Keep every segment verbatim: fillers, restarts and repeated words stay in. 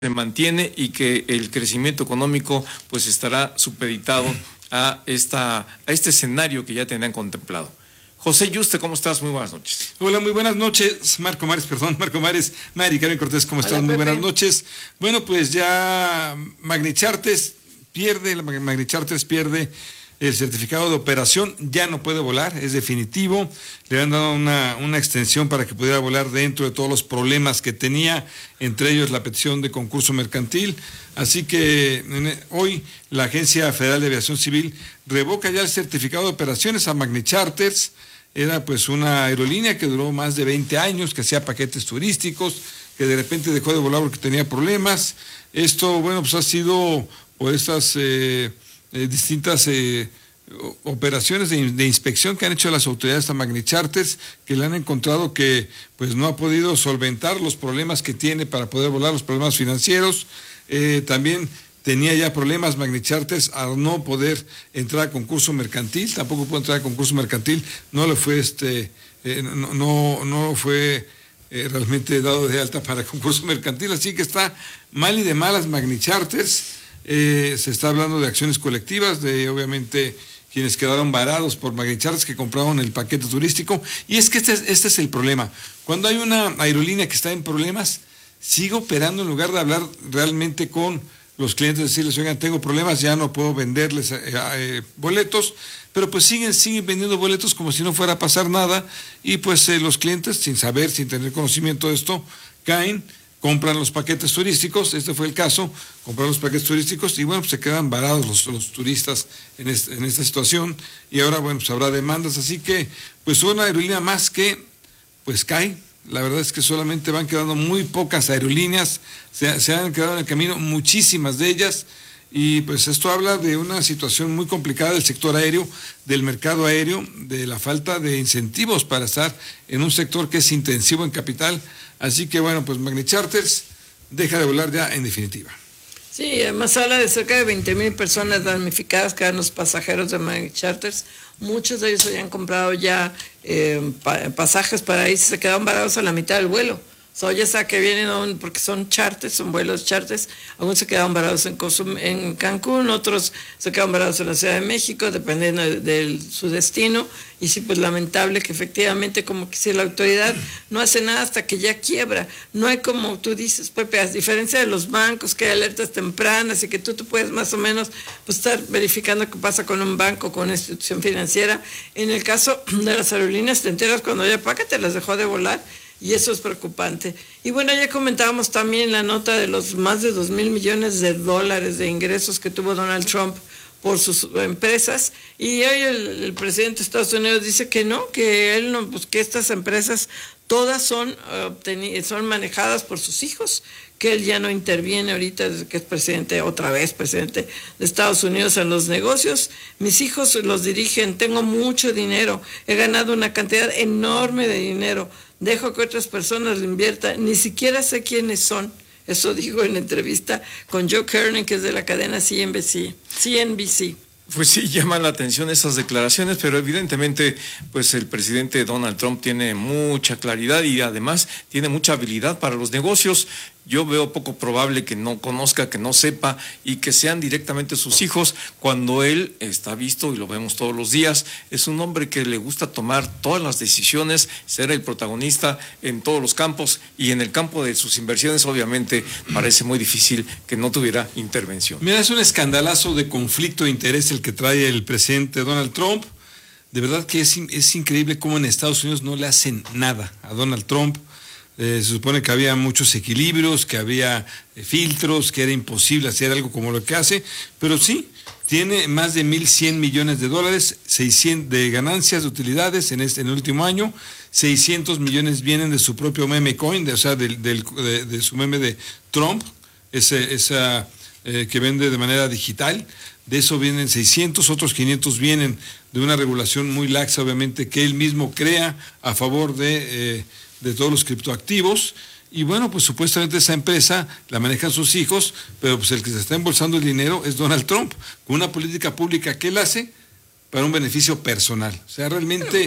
se mantiene y que el crecimiento económico pues estará supeditado a, esta, a este escenario que ya tenían contemplado. José Yuste, ¿cómo estás? Muy buenas noches. Hola, muy buenas noches. Marco Mares, perdón, Marco Mares, Mari Carmen Cortés, ¿cómo estás? Muy buenas noches. Bueno, pues ya Magni Charters pierde, la Magni Charters pierde el certificado de operación, ya no puede volar, es definitivo. Le han dado una, una extensión para que pudiera volar dentro de todos los problemas que tenía, entre ellos la petición de concurso mercantil. Así que hoy la Agencia Federal de Aviación Civil revoca ya el certificado de operaciones a Magni Charters. Era pues una aerolínea que duró más de veinte años, que hacía paquetes turísticos, que de repente dejó de volar porque tenía problemas. Esto, bueno, pues ha sido por estas eh, eh, distintas eh, operaciones de, de inspección que han hecho las autoridades a Magni Charters, que le han encontrado que pues no ha podido solventar los problemas que tiene para poder volar, los problemas financieros. Eh, también tenía ya problemas Magni Charters al no poder entrar a concurso mercantil, tampoco pudo entrar a concurso mercantil, no le fue este, eh, no, no, no fue eh, realmente dado de alta para concurso mercantil, así que está mal y de malas Magni Charters. Eh, se está hablando de acciones colectivas, de obviamente quienes quedaron varados por Magni Charters que compraron el paquete turístico, y es que este es, este es el problema. Cuando hay una aerolínea que está en problemas, sigue operando en lugar de hablar realmente con los clientes, decirles, oigan, tengo problemas, ya no puedo venderles eh, eh, boletos, pero pues siguen, siguen vendiendo boletos como si no fuera a pasar nada, y pues eh, los clientes, sin saber, sin tener conocimiento de esto, caen, compran los paquetes turísticos, este fue el caso, compraron los paquetes turísticos, y bueno, pues se quedan varados los, los turistas en, este, en esta situación, y ahora, bueno, pues habrá demandas, así que, pues una aerolínea más que, pues cae. La verdad es que solamente van quedando muy pocas aerolíneas, se, se han quedado en el camino muchísimas de ellas, y pues esto habla de una situación muy complicada del sector aéreo, del mercado aéreo, de la falta de incentivos para estar en un sector que es intensivo en capital. Así que bueno, pues Magni Charters deja de volar ya en definitiva. Sí, además habla de cerca de veinte mil personas damnificadas que eran los pasajeros de Magni Charters. Muchos de ellos habían comprado ya eh, pa pasajes para irse, se quedaron varados a la mitad del vuelo. O sea, ya sea que vienen, un, porque son charters, son vuelos charters, algunos se quedaron varados en, Cozum, en Cancún, otros se quedaron varados en la Ciudad de México, dependiendo de, de su destino. Y sí, pues lamentable que efectivamente, como que si la autoridad no hace nada hasta que ya quiebra. No hay, como tú dices, Pepe, a diferencia de los bancos, que hay alertas tempranas y que tú, tú puedes más o menos pues, estar verificando qué pasa con un banco, con una institución financiera. En el caso de las aerolíneas, te enteras cuando ya paga, te las dejó de volar. Y eso es preocupante. Y bueno, ya comentábamos también la nota de los más de dos mil millones de dólares de ingresos que tuvo Donald Trump por sus empresas. Y hoy el, el presidente de Estados Unidos dice que no, que él no, pues que estas empresas todas son, uh, son manejadas por sus hijos, que él ya no interviene ahorita desde que es presidente, otra vez presidente de Estados Unidos en los negocios. Mis hijos los dirigen, tengo mucho dinero, he ganado una cantidad enorme de dinero, dejo que otras personas lo inviertan, ni siquiera sé quiénes son. Eso dijo en entrevista con Joe Kernan, que es de la cadena C N B C. C N B C. Pues sí, llaman la atención esas declaraciones, pero evidentemente pues el presidente Donald Trump tiene mucha claridad y además tiene mucha habilidad para los negocios. Yo veo poco probable que no conozca, que no sepa y que sean directamente sus hijos cuando él está visto, y lo vemos todos los días, es un hombre que le gusta tomar todas las decisiones, ser el protagonista en todos los campos, y en el campo de sus inversiones obviamente parece muy difícil que no tuviera intervención. Mira, es un escandalazo de conflicto de interés el que trae el presidente Donald Trump. De verdad que es, es increíble cómo en Estados Unidos no le hacen nada a Donald Trump. Eh, se supone que había muchos equilibrios, que había eh, filtros, que era imposible hacer algo como lo que hace, pero sí, tiene más de mil cien millones de dólares, seiscientos de ganancias, de utilidades en, este, en el último año, seiscientos millones vienen de su propio meme coin, de, o sea, del, del, de, de su meme de Trump, ese, esa eh, que vende de manera digital. De eso vienen seiscientos, otros quinientos vienen de una regulación muy laxa, obviamente, que él mismo crea a favor de... Eh, de todos los criptoactivos, y bueno, pues supuestamente esa empresa la manejan sus hijos, pero pues el que se está embolsando el dinero es Donald Trump, con una política pública que él hace para un beneficio personal. O sea, realmente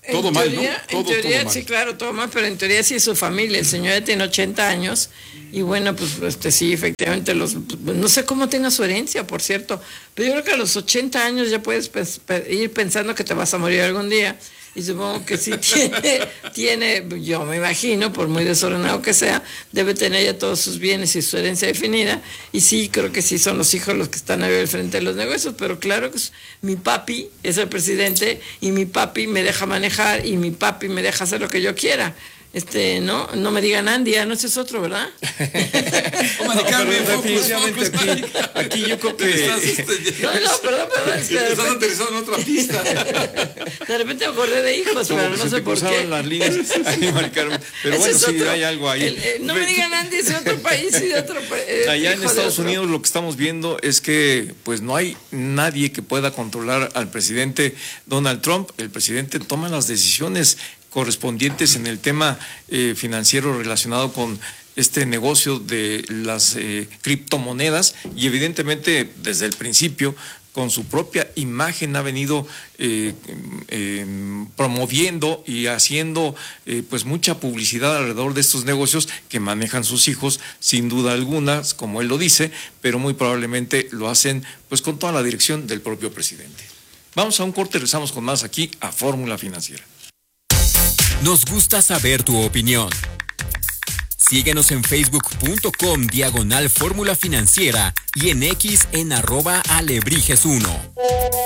todo mal, teoría, ¿no? Todo, en teoría, todo mal. sí, claro, todo mal, pero en teoría sí es su familia. El señor ya tiene ochenta años y bueno, pues este sí, efectivamente, los no sé cómo tenga su herencia, por cierto, pero yo creo que a los ochenta años ya puedes pues, ir pensando que te vas a morir algún día. Y supongo que sí tiene, tiene, yo me imagino, por muy desordenado que sea, debe tener ya todos sus bienes y su herencia definida. Y sí, creo que sí son los hijos los que están ahí al frente de los negocios. Pero claro que es, mi papi es el presidente y mi papi me deja manejar y mi papi me deja hacer lo que yo quiera. Este, no, no me digan Andy, no, ese es otro, ¿verdad? Oh, no, Carmen, pero focus, definitivamente focus, aquí, aquí yo creo que Estás, este, No, no, perdón, perdón. Es que de estás repente, aterrizando en otra pista. de repente me acordé de hijos, como pero que no se sé te por cruzaron qué. las líneas ahí, Mari Carmen. Pero Ese bueno, es sí otro. hay algo ahí. El- el- no me digan Andy, es de otro país y de otro país. Allá en Estados Unidos lo que estamos viendo es que pues no hay nadie que pueda controlar al presidente Donald Trump. El presidente toma las decisiones correspondientes en el tema eh, financiero relacionado con este negocio de las eh, criptomonedas y evidentemente desde el principio con su propia imagen ha venido eh, eh, promoviendo y haciendo eh, pues mucha publicidad alrededor de estos negocios que manejan sus hijos, sin duda alguna, como él lo dice, pero muy probablemente lo hacen pues con toda la dirección del propio presidente. Vamos a un corte, regresamos con más aquí a Fórmula Financiera. Nos gusta saber tu opinión. Síguenos en facebook.com diagonal Fórmula Financiera y en X en arroba alebrijes uno.